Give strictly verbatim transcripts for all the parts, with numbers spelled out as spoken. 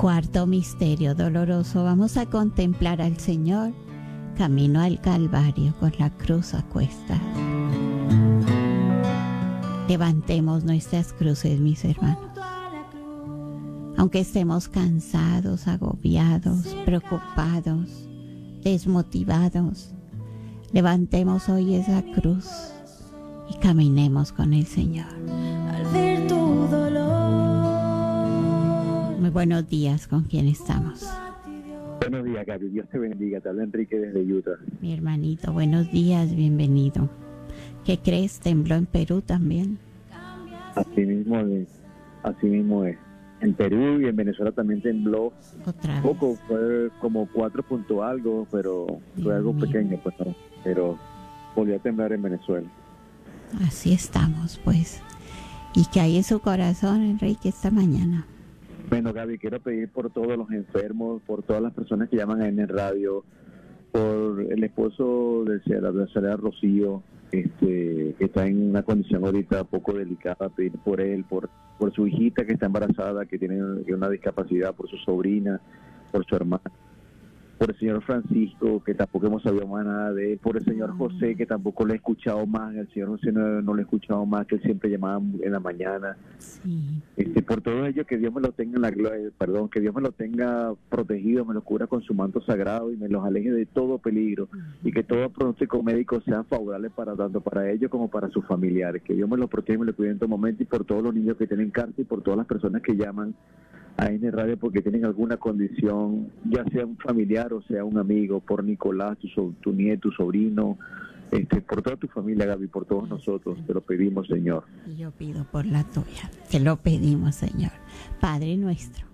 Cuarto misterio doloroso, vamos a contemplar al Señor camino al Calvario con la cruz a cuestas. Levantemos nuestras cruces, mis hermanos. Aunque estemos cansados, agobiados, preocupados, desmotivados, levantemos hoy esa cruz y caminemos con el Señor. Al ver tu dolor. Muy buenos días, ¿con quién estamos? Buenos días, Gaby. Dios te bendiga. Te habla Enrique desde Utah. Mi hermanito, buenos días, bienvenido. ¿Qué crees? ¿Tembló en Perú también? Así mismo es. Así mismo es. En Perú y en Venezuela también tembló. Otra vez. Poco, fue como cuatro punto algo, pero Dios fue algo mío. pequeño, pues no. Pero volvió a temblar en Venezuela. Así estamos, pues. ¿Y qué hay en su corazón, Enrique, esta mañana? Bueno, Gaby, quiero pedir por todos los enfermos, por todas las personas que llaman a N Radio, por el esposo de la señora Rocío, este, que está en una condición ahorita poco delicada, pedir por él, por, por su hijita que está embarazada, que tiene una discapacidad, por su sobrina, por su hermana, por el señor Francisco, que tampoco hemos sabido más nada de él, por el señor José, que tampoco le he escuchado más, el señor José no, no lo he escuchado más, que él siempre llamaba en la mañana. Sí. Este, por todo ello, que Dios me lo tenga en la gloria, perdón, que Dios me lo tenga protegido, me lo cubra con su manto sagrado y me los aleje de todo peligro, y que todo pronóstico médico sea favorable para tanto para ellos como para sus familiares, que Dios me lo proteja y me lo cuide en todo momento, y por todos los niños que tienen cáncer y por todas las personas que llaman a N Radio porque tienen alguna condición, ya sea un familiar o sea un amigo, por Nicolás, tu, so, tu nieto, tu sobrino, este, por toda tu familia, Gaby, por todos nosotros, te lo pedimos, Señor. Y yo pido por la tuya, te lo pedimos, Señor. Padre nuestro.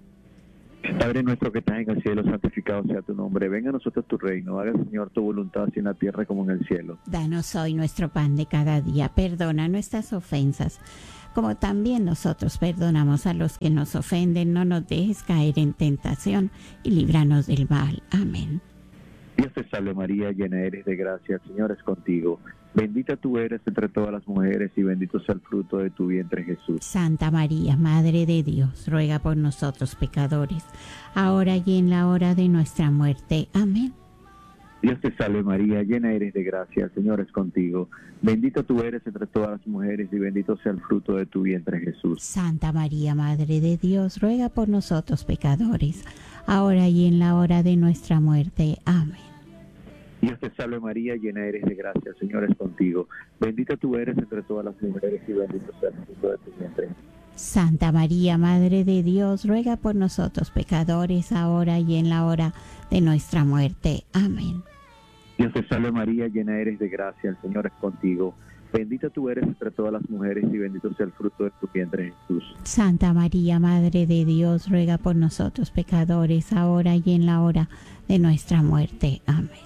Padre nuestro que estás en el cielo, santificado sea tu nombre. Venga a nosotros tu reino. Haga, Señor, tu voluntad así en la tierra como en el cielo. Danos hoy nuestro pan de cada día. Perdona nuestras ofensas, como también nosotros perdonamos a los que nos ofenden. No nos dejes caer en tentación y líbranos del mal. Amén. Dios te salve María, llena eres de gracia, el Señor es contigo. Bendita tú eres entre todas las mujeres y bendito sea el fruto de tu vientre, Jesús. Santa María, Madre de Dios, ruega por nosotros pecadores, ahora y en la hora de nuestra muerte. Amén. Dios te salve María, llena eres de gracia, el Señor es contigo. Bendita tú eres entre todas las mujeres y bendito sea el fruto de tu vientre, Jesús. Santa María, Madre de Dios, ruega por nosotros pecadores, ahora y en la hora de nuestra muerte. Amén. Dios te salve María, llena eres de gracia, el Señor es contigo. Bendita tú eres entre todas las mujeres y bendito sea el fruto de tu vientre. Santa María, Madre de Dios, ruega por nosotros pecadores, ahora y en la hora de nuestra muerte. Amén. Dios te salve María, llena eres de gracia, el Señor es contigo. Bendita tú eres entre todas las mujeres y bendito sea el fruto de tu vientre, Jesús. Santa María, Madre de Dios, ruega por nosotros pecadores, ahora y en la hora de nuestra muerte. Amén.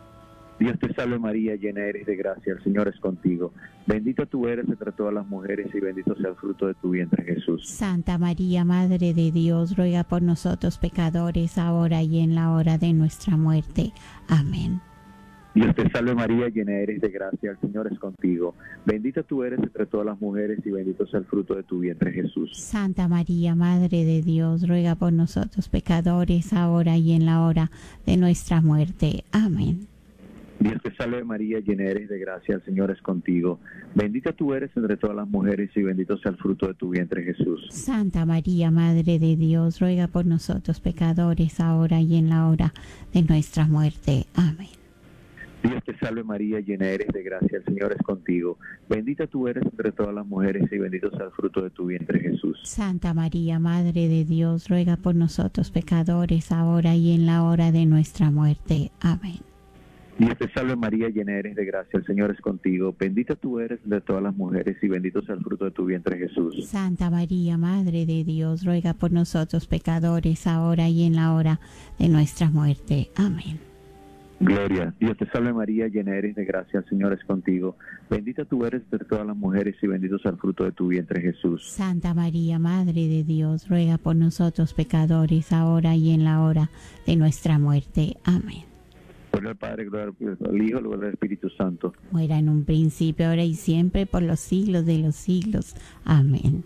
Dios te salve María, llena eres de gracia, el Señor es contigo. Bendita tú eres entre todas las mujeres y bendito sea el fruto de tu vientre, Jesús. Santa María, Madre de Dios, ruega por nosotros pecadores, ahora y en la hora de nuestra muerte. Amén. Dios te salve María, llena eres de gracia, el Señor es contigo. Bendita tú eres entre todas las mujeres y bendito sea el fruto de tu vientre, Jesús. Santa María, Madre de Dios, ruega por nosotros pecadores, ahora y en la hora de nuestra muerte. Amén. Dios te salve María, llena eres de gracia, el Señor es contigo. Bendita tú eres entre todas las mujeres y bendito sea el fruto de tu vientre, Jesús. Santa María, Madre de Dios, ruega por nosotros pecadores, ahora y en la hora de nuestra muerte. Amén. Dios te salve María, llena eres de gracia, el Señor es contigo. Bendita tú eres entre todas las mujeres y bendito sea el fruto de tu vientre, Jesús. Santa María, Madre de Dios, ruega por nosotros pecadores, ahora y en la hora de nuestra muerte. Amén. Dios te salve María, llena eres de gracia, el Señor es contigo. Bendita tú eres entre todas las mujeres y bendito sea el fruto de tu vientre, Jesús. Santa María, Madre de Dios, ruega por nosotros pecadores, ahora y en la hora de nuestra muerte. Amén. Gloria. Dios te salve María, llena eres de gracia, el Señor es contigo. Bendita tú eres entre todas las mujeres y bendito sea el fruto de tu vientre, Jesús. Santa María, Madre de Dios, ruega por nosotros pecadores, ahora y en la hora de nuestra muerte. Amén. Gloria al Padre, gloria al Hijo, gloria al Espíritu Santo. Muera en un principio, ahora y siempre, por los siglos de los siglos. Amén.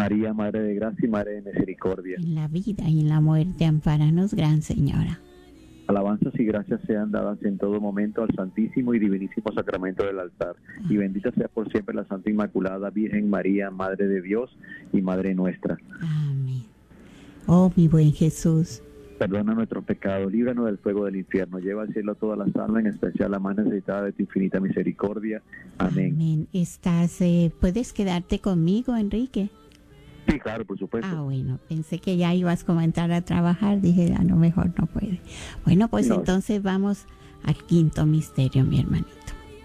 María, Madre de Gracia y Madre de Misericordia. En la vida y en la muerte, ampáranos, Gran Señora. Alabanzas y gracias sean dadas en todo momento al Santísimo y Divinísimo Sacramento del altar. Y bendita sea por siempre la Santa Inmaculada Virgen María, Madre de Dios y Madre nuestra. Amén. Oh, mi buen Jesús, perdona nuestros pecados, líbranos del fuego del infierno, lleva al cielo a todas las almas, en especial la más necesitada de tu infinita misericordia. Amén. Amén. Estás, eh, ¿puedes quedarte conmigo, Enrique? Sí, claro, por supuesto. Ah, bueno, pensé que ya ibas como a entrar a trabajar, dije, a lo mejor no puede. Bueno, pues No. entonces vamos al quinto misterio, mi hermanito.